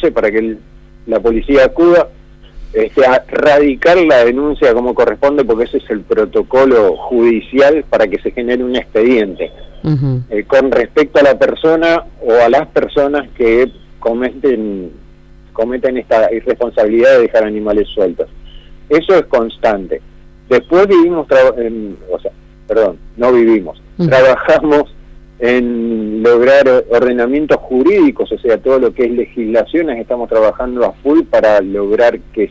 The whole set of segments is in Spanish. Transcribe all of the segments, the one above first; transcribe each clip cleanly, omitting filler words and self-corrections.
para que la policía acuda, a radicar la denuncia como corresponde, porque ese es el protocolo judicial para que se genere un expediente. Con respecto a la persona o a las personas que cometen esta irresponsabilidad de dejar animales sueltos. Eso es constante. Después trabajamos en lograr ordenamientos jurídicos, o sea, todo lo que es legislaciones, estamos trabajando a full para lograr que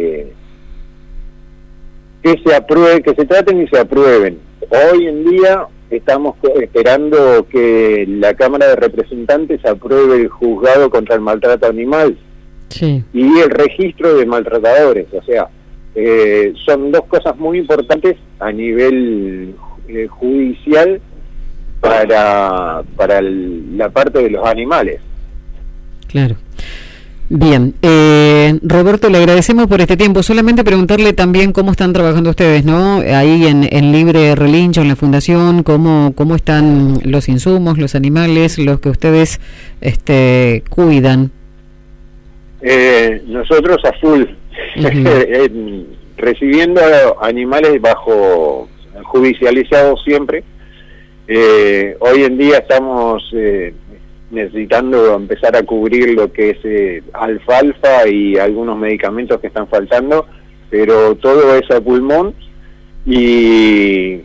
se apruebe, que se traten y se aprueben. Hoy en día estamos esperando que la Cámara de Representantes apruebe el juzgado contra el maltrato animal y el registro de maltratadores, o sea, son dos cosas muy importantes a nivel judicial para la parte de los animales. Claro. Bien, Roberto, le agradecemos por este tiempo. Solamente preguntarle también cómo están trabajando ustedes, ¿no? Ahí en Libre Relincho, en la fundación, cómo están los insumos, los animales, los que ustedes cuidan. Nosotros a full, recibiendo animales bajo judicializados siempre. Hoy en día estamos necesitando empezar a cubrir lo que es alfalfa y algunos medicamentos que están faltando, pero todo es a pulmón y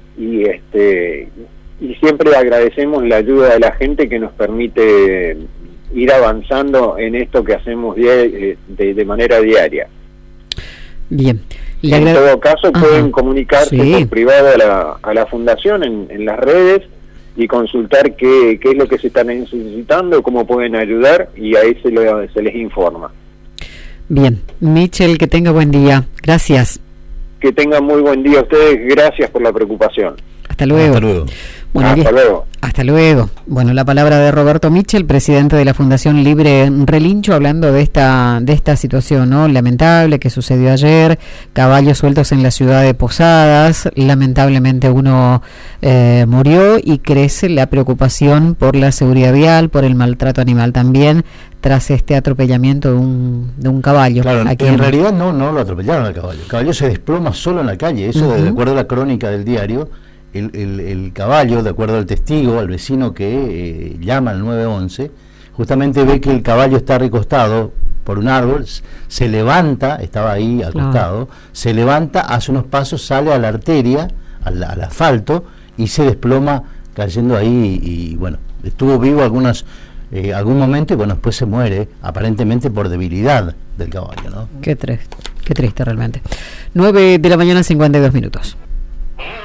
siempre agradecemos la ayuda de la gente que nos permite ir avanzando en esto que hacemos de manera diaria. Bien. En todo caso pueden comunicarse por privado a la fundación en las redes y consultar qué es lo que se están necesitando, cómo pueden ayudar, y ahí se les informa. Bien, Michel, que tenga buen día. Gracias. Que tengan muy buen día a ustedes, gracias por la preocupación. Hasta luego. Hasta luego. Bueno, hasta luego. Hasta luego. Bueno, la palabra de Roberto Michel, presidente de la Fundación Libre Relincho, hablando de esta situación, ¿no? Lamentable que sucedió ayer, caballos sueltos en la ciudad de Posadas, lamentablemente uno murió, y crece la preocupación por la seguridad vial, por el maltrato animal también, tras este atropellamiento de un caballo. Claro, en realidad no lo atropellaron al caballo. El caballo se desploma solo en la calle, eso de acuerdo a la crónica del diario. El caballo, de acuerdo al testigo, al vecino que llama al 911, justamente ve que el caballo está recostado por un árbol, se levanta, estaba ahí acostado, se levanta, hace unos pasos, sale a la arteria, al asfalto, y se desploma cayendo ahí, y bueno, estuvo vivo algún momento, y bueno, después se muere, aparentemente por debilidad del caballo, ¿no? Qué triste realmente. 9 de la mañana, 52 minutos.